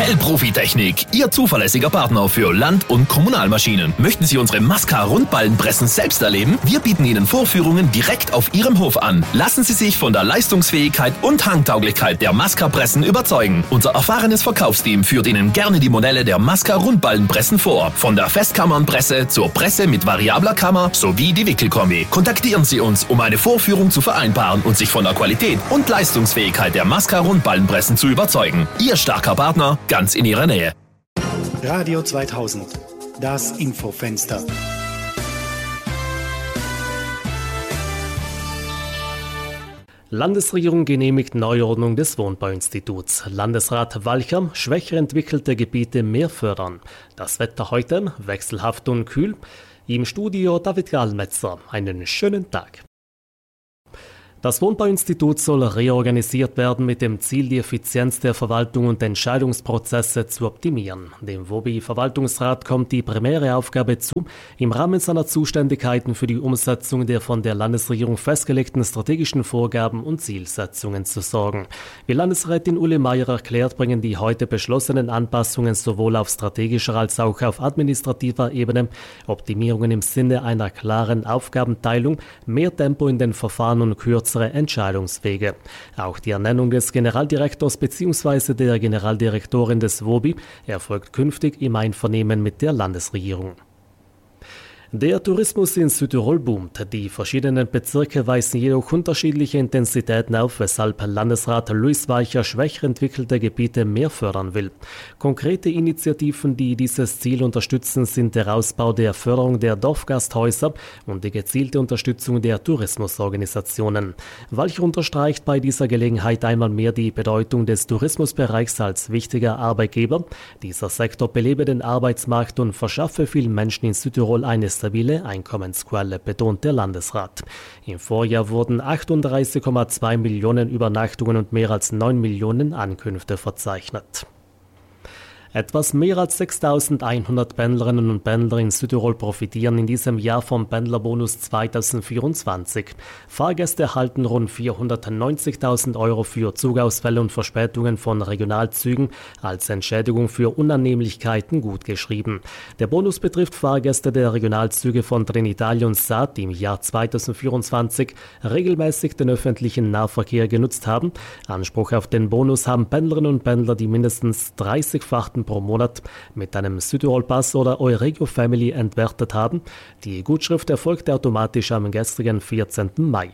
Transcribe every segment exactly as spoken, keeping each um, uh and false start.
Hell Profitechnik, Ihr zuverlässiger Partner für Land- und Kommunalmaschinen. Möchten Sie unsere Masca-Rundballenpressen selbst erleben? Wir bieten Ihnen Vorführungen direkt auf Ihrem Hof an. Lassen Sie sich von der Leistungsfähigkeit und Handtauglichkeit der Masca-Pressen überzeugen. Unser erfahrenes Verkaufsteam führt Ihnen gerne die Modelle der Masca-Rundballenpressen vor. Von der Festkammernpresse zur Presse mit variabler Kammer sowie die Wickelkombi. Kontaktieren Sie uns, um eine Vorführung zu vereinbaren und sich von der Qualität und Leistungsfähigkeit der Masca-Rundballenpressen zu überzeugen. Ihr starker Partner, ganz in Ihrer Nähe. Radio zweitausend, das Infofenster. Landesregierung genehmigt Neuordnung des Wohnbauinstituts. Landesrat Walcher, schwächer entwickelte Gebiete mehr fördern. Das Wetter heute, wechselhaft und kühl. Im Studio David Gallmetzer. Einen schönen Tag. Das Wohnbauinstitut soll reorganisiert werden mit dem Ziel, die Effizienz der Verwaltung und Entscheidungsprozesse zu optimieren. Dem W O B I-Verwaltungsrat kommt die primäre Aufgabe zu, im Rahmen seiner Zuständigkeiten für die Umsetzung der von der Landesregierung festgelegten strategischen Vorgaben und Zielsetzungen zu sorgen. Wie Landesrätin Ulle Meier erklärt, bringen die heute beschlossenen Anpassungen sowohl auf strategischer als auch auf administrativer Ebene Optimierungen im Sinne einer klaren Aufgabenteilung, mehr Tempo in den Verfahren und kürzere Entscheidungswege. Auch die Ernennung des Generaldirektors bzw. der Generaldirektorin des W O B I erfolgt künftig im Einvernehmen mit der Landesregierung. Der Tourismus in Südtirol boomt. Die verschiedenen Bezirke weisen jedoch unterschiedliche Intensitäten auf, weshalb Landesrat Luis Walcher schwächer entwickelte Gebiete mehr fördern will. Konkrete Initiativen, die dieses Ziel unterstützen, sind der Ausbau der Förderung der Dorfgasthäuser und die gezielte Unterstützung der Tourismusorganisationen. Walcher unterstreicht bei dieser Gelegenheit einmal mehr die Bedeutung des Tourismusbereichs als wichtiger Arbeitgeber. Dieser Sektor belebe den Arbeitsmarkt und verschaffe vielen Menschen in Südtirol eine stabile Einkommensquelle, betont der Landesrat. Im Vorjahr wurden achtunddreißig Komma zwei Millionen Übernachtungen und mehr als neun Millionen Ankünfte verzeichnet. Etwas mehr als sechstausendeinhundert Pendlerinnen und Pendler in Südtirol profitieren in diesem Jahr vom Pendlerbonus zweitausendvierundzwanzig. Fahrgäste erhalten rund vierhundertneunzigtausend Euro für Zugausfälle und Verspätungen von Regionalzügen als Entschädigung für Unannehmlichkeiten gutgeschrieben. Der Bonus betrifft Fahrgäste der Regionalzüge von Trenitalia und Saat, die im Jahr zweitausendvierundzwanzig regelmäßig den öffentlichen Nahverkehr genutzt haben. Anspruch auf den Bonus haben Pendlerinnen und Pendler, die mindestens dreißig Fahrten pro Monat mit einem Südtirol-Pass oder Euregio Family entwertet haben. Die Gutschrift erfolgte automatisch am gestrigen vierzehnten Mai.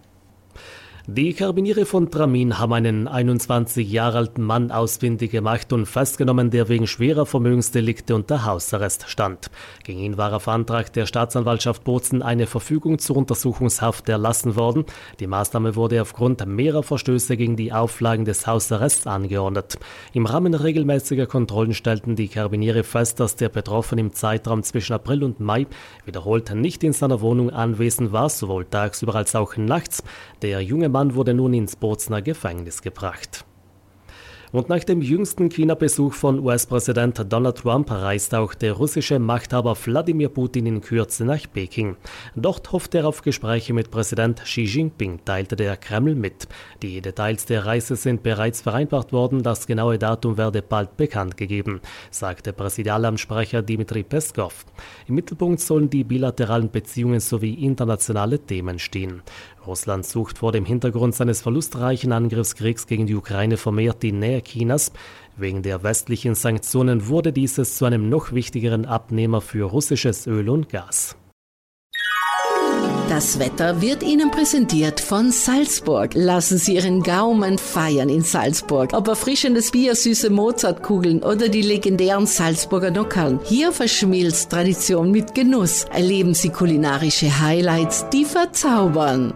Die Karabiniere von Tramin haben einen einundzwanzig Jahre alten Mann ausfindig gemacht und festgenommen, der wegen schwerer Vermögensdelikte unter Hausarrest stand. Gegen ihn war auf Antrag der Staatsanwaltschaft Bozen eine Verfügung zur Untersuchungshaft erlassen worden. Die Maßnahme wurde aufgrund mehrerer Verstöße gegen die Auflagen des Hausarrests angeordnet. Im Rahmen regelmäßiger Kontrollen stellten die Karabiniere fest, dass der Betroffene im Zeitraum zwischen April und Mai wiederholt nicht in seiner Wohnung anwesend war, sowohl tagsüber als auch nachts. Der junge Mann wurde nun ins Bozener Gefängnis gebracht. Und nach dem jüngsten China-Besuch von U S-Präsident Donald Trump reist auch der russische Machthaber Wladimir Putin in Kürze nach Peking. Dort hofft er auf Gespräche mit Präsident Xi Jinping, teilte der Kreml mit. Die Details der Reise sind bereits vereinbart worden, das genaue Datum werde bald bekannt gegeben, sagte Präsidialamtssprecher Dmitri Peskov. Im Mittelpunkt sollen die bilateralen Beziehungen sowie internationale Themen stehen. Russland sucht vor dem Hintergrund seines verlustreichen Angriffskriegs gegen die Ukraine vermehrt die Nähe Chinas. Wegen der westlichen Sanktionen wurde dieses zu einem noch wichtigeren Abnehmer für russisches Öl und Gas. Das Wetter wird Ihnen präsentiert von Salzburg. Lassen Sie Ihren Gaumen feiern in Salzburg. Ob erfrischendes Bier, süße Mozartkugeln oder die legendären Salzburger Nockerln. Hier verschmilzt Tradition mit Genuss. Erleben Sie kulinarische Highlights, die verzaubern.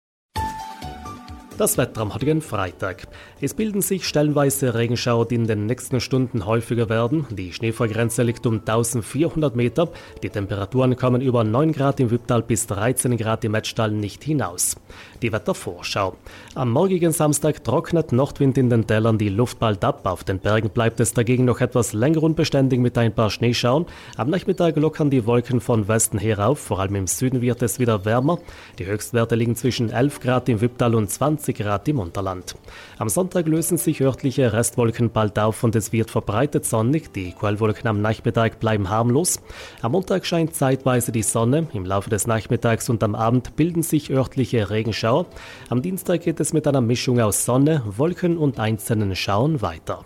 Das Wetter am heutigen Freitag. Es bilden sich stellenweise Regenschauer, die in den nächsten Stunden häufiger werden. Die Schneefallgrenze liegt um eintausendvierhundert Meter. Die Temperaturen kommen über neun Grad im Wipptal bis dreizehn Grad im Metztal nicht hinaus. Die Wettervorschau. Am morgigen Samstag trocknet Nordwind in den Tälern die Luft bald ab. Auf den Bergen bleibt es dagegen noch etwas länger unbeständig mit ein paar Schneeschauern. Am Nachmittag lockern die Wolken von Westen her auf. Vor allem im Süden wird es wieder wärmer. Die Höchstwerte liegen zwischen elf Grad im Wipptal und zwanzig zwanzig Grad im Unterland. Am Sonntag lösen sich örtliche Restwolken bald auf und es wird verbreitet sonnig. Die Quellwolken am Nachmittag bleiben harmlos. Am Montag scheint zeitweise die Sonne. Im Laufe des Nachmittags und am Abend bilden sich örtliche Regenschauer. Am Dienstag geht es mit einer Mischung aus Sonne, Wolken und einzelnen Schauern weiter.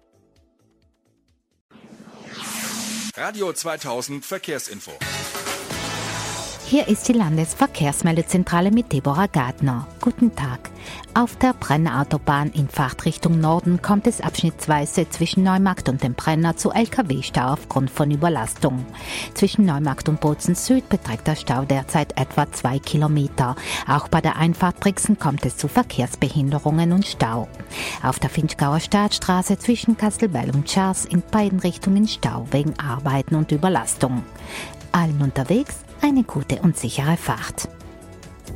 Radio zweitausend Verkehrsinfo. Hier ist die Landesverkehrsmeldezentrale mit Deborah Gardner. Guten Tag. Auf der Brennautobahn in Fahrtrichtung Norden kommt es abschnittsweise zwischen Neumarkt und dem Brenner zu L K W-Stau aufgrund von Überlastung. Zwischen Neumarkt und Bozen Süd beträgt der Stau derzeit etwa zwei Kilometer. Auch bei der Einfahrt Brixen kommt es zu Verkehrsbehinderungen und Stau. Auf der Finchgauer Staatsstraße zwischen Kastelbell und Schars in beiden Richtungen Stau wegen Arbeiten und Überlastung. Allen unterwegs eine gute und sichere Fahrt.